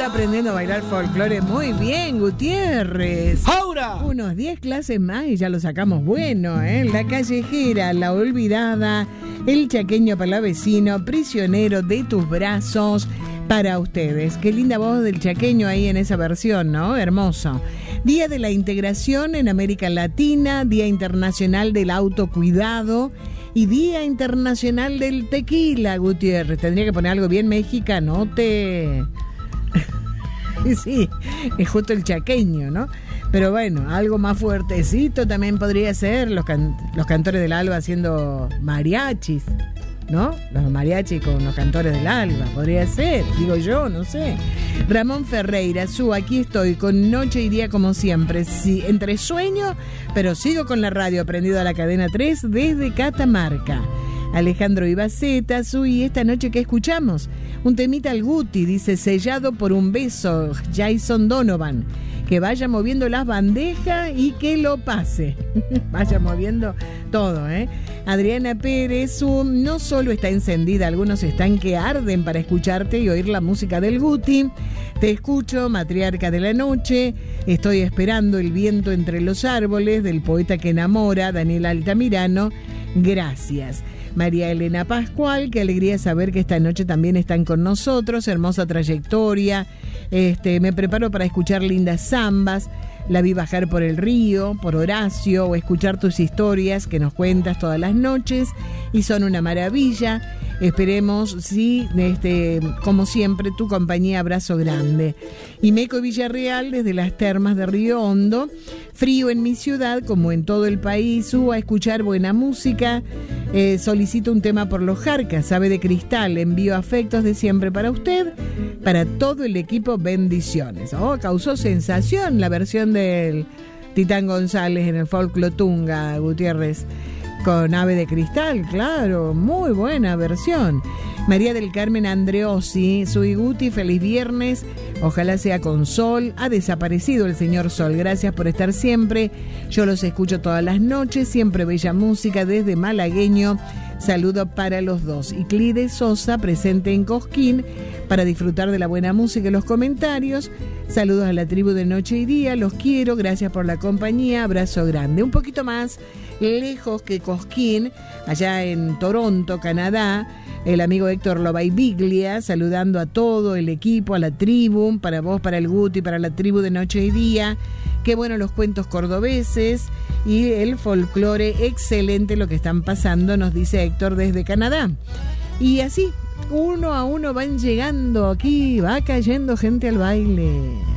aprendiendo a bailar folclore muy bien, Gutiérrez. ¡Ahora! Unos 10 clases más y ya lo sacamos bueno, ¿eh? La callejera, la olvidada, el chaqueño palavecino, prisionero de tus brazos, para ustedes. Qué linda voz del chaqueño ahí en esa versión, ¿no? Hermoso. Día de la Integración en América Latina, Día Internacional del Autocuidado y Día Internacional del Tequila, Gutiérrez. Tendría que poner algo bien mexicanote. Sí, es justo el chaqueño, ¿no? Pero bueno, algo más fuertecito también podría ser los cantores del alba haciendo mariachis, ¿no? Los mariachis con los cantores del alba, podría ser, digo yo, no sé. Ramón Ferreira, aquí estoy con noche y día como siempre, sí, entre sueño, pero sigo con la radio prendido a la cadena 3 desde Catamarca. Alejandro Ibaceta, y esta noche ¿qué escuchamos? Un temita al Guti, dice, sellado por un beso, Jason Donovan. Que vaya moviendo las bandejas y que lo pase. Vaya moviendo todo, ¿eh? Adriana Pérez, no solo está encendida, algunos están que arden para escucharte y oír la música del Guti. Te escucho, matriarca de la noche. Estoy esperando el viento entre los árboles, del poeta que enamora, Daniel Altamirano. Gracias. María Elena Pascual, qué alegría saber que esta noche también están con nosotros, hermosa trayectoria, me preparo para escuchar lindas zambas, la vi bajar por el río, por Horacio, o escuchar tus historias que nos cuentas todas las noches y son una maravilla. Esperemos, sí, como siempre, tu compañía, abrazo grande. Y Meco Villarreal, desde las termas de Río Hondo, frío en mi ciudad, como en todo el país, a escuchar buena música. Solicito un tema por los Jarcas, Ave de Cristal, envío afectos de siempre para usted, para todo el equipo, bendiciones. Causó sensación la versión del Titán González en el Folclotunga, Gutiérrez, con Ave de Cristal, claro, muy buena versión. María del Carmen Andreossi, soy Guti, feliz viernes, ojalá sea con sol, ha desaparecido el señor Sol, gracias por estar siempre, yo los escucho todas las noches, siempre bella música desde Malagueño, saludo para los dos. Y Clide Sosa, presente en Cosquín, para disfrutar de la buena música y los comentarios, saludos a la tribu de Noche y Día, los quiero, gracias por la compañía, abrazo grande. Un poquito más lejos que Cosquín, allá en Toronto, Canadá, el amigo Héctor Lobaibiglia, saludando a todo el equipo, a la tribu, para vos, para el Guti, para la tribu de Noche y Día. Qué bueno los cuentos cordobeses y el folclore, excelente lo que están pasando, nos dice Héctor desde Canadá. Y así, uno a uno van llegando aquí, va cayendo gente al baile.